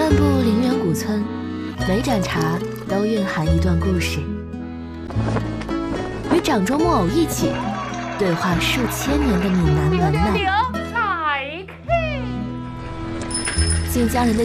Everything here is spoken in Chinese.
漫步陵园古村，每盏茶都蕴含一段故事。与掌中木偶一起对话数千年的闽南文脉，尽将人的